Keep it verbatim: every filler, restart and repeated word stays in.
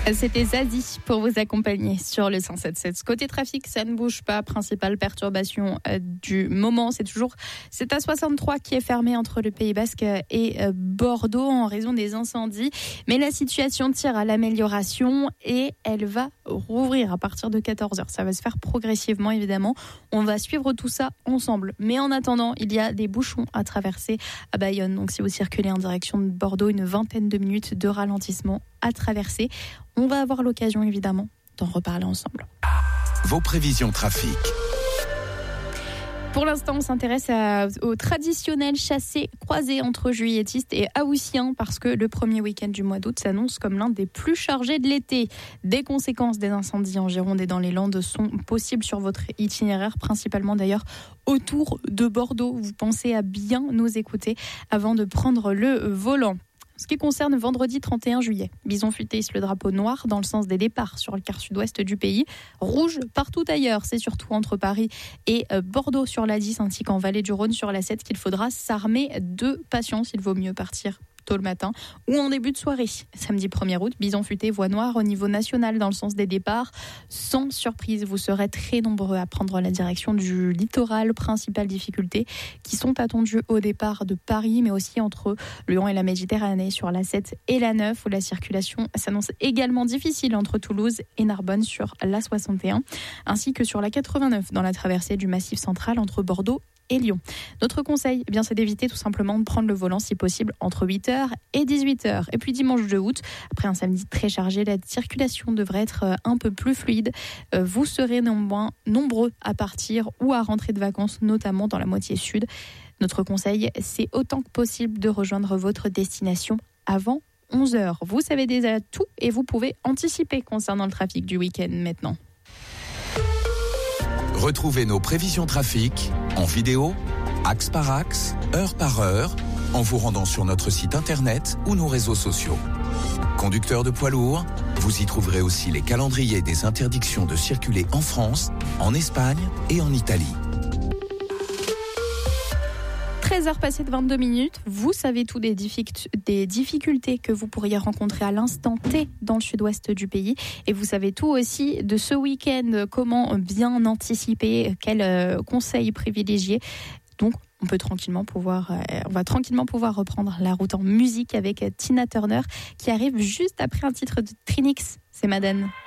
C'était Zazie pour vous accompagner sur le cent sept sept. Côté trafic, ça ne bouge pas. Principale perturbation euh, du moment, c'est toujours c'est A soixante-trois qui est fermé entre le Pays Basque et euh, Bordeaux en raison des incendies. Mais la situation tire à l'amélioration et elle va rouvrir à partir de quatorze heures. Ça va se faire progressivement, évidemment. On va suivre tout ça ensemble. Mais en attendant, il y a des bouchons à traverser à Bayonne. Donc si vous circulez en direction de Bordeaux, une vingtaine de minutes de ralentissement à traverser. On va avoir l'occasion, évidemment, d'en reparler ensemble. Vos prévisions trafic. Pour l'instant, on s'intéresse à, au traditionnel chassé-croisé entre juilletistes et haussiens parce que le premier week-end du mois d'août s'annonce comme l'un des plus chargés de l'été. Des conséquences des incendies en Gironde et dans les Landes sont possibles sur votre itinéraire, principalement d'ailleurs autour de Bordeaux. Vous pensez à bien nous écouter avant de prendre le volant. Ce qui concerne vendredi trente et un juillet, Bison futé hisse le drapeau noir dans le sens des départs sur le quart sud-ouest du pays. Rouge partout ailleurs, c'est surtout entre Paris et Bordeaux sur l'A dix ainsi qu'en Vallée du Rhône sur l'A sept qu'il faudra s'armer de patience. Il vaut mieux partir tôt le matin ou en début de soirée. Samedi premier août, Bison futé voie noire au niveau national dans le sens des départs. Sans surprise, vous serez très nombreux à prendre la direction du littoral. Principales difficultés qui sont attendues au départ de Paris, mais aussi entre Lyon et la Méditerranée sur l'A sept et l'A neuf où la circulation s'annonce également difficile entre Toulouse et Narbonne sur l'A soixante et un, ainsi que sur l'A quatre-vingt-neuf dans la traversée du Massif central entre Bordeaux et Lyon. Notre conseil, eh bien, c'est d'éviter tout simplement de prendre le volant si possible entre huit heures et dix-huit heures. Et puis dimanche deux août, après un samedi très chargé, la circulation devrait être un peu plus fluide. Vous serez néanmoins nombreux à partir ou à rentrer de vacances, notamment dans la moitié sud. Notre conseil, c'est autant que possible de rejoindre votre destination avant onze heures. Vous savez déjà tout et vous pouvez anticiper concernant le trafic du week-end maintenant. Retrouvez nos prévisions trafic en vidéo, axe par axe, heure par heure, en vous rendant sur notre site internet ou nos réseaux sociaux. Conducteurs de poids lourds, vous y trouverez aussi les calendriers des interdictions de circuler en France, en Espagne et en Italie. treize heures passées de vingt-deux minutes, vous savez tout des, diffic- des difficultés que vous pourriez rencontrer à l'instant T dans le sud-ouest du pays. Et vous savez tout aussi de ce week-end, comment bien anticiper, quels euh, conseils privilégier. Donc, on peut tranquillement pouvoir, euh, on va tranquillement pouvoir reprendre la route en musique avec Tina Turner qui arrive juste après un titre de Trinix. C'est Madden.